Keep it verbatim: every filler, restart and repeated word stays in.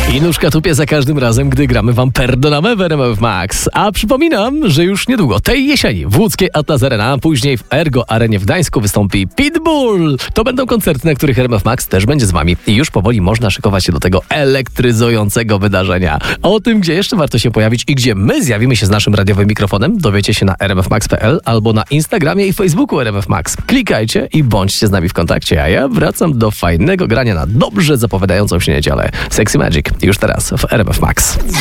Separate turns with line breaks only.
I nóżka tupie za każdym razem, gdy gramy wam Perdonamy w R M F Max. A przypominam, że już niedługo, tej jesieni, w łódzkiej Atlas Arena, a później w Ergo Arenie w Gdańsku wystąpi Pitbull. To będą koncerty, na których R M F Max też będzie z wami. I już powoli można szykować się do tego elektryzującego wydarzenia. O tym, gdzie jeszcze warto się pojawić i gdzie my zjawimy się z naszym radiowym mikrofonem, dowiecie się na r m f max kropka p l albo na Instagramie i Facebooku R M F Max. Klikajcie i bądźcie z nami w kontakcie, a ja wracam do fajnego grania na dobrze zapowiadającą się niedzielę. Sexy Magic już teraz w R M F Max.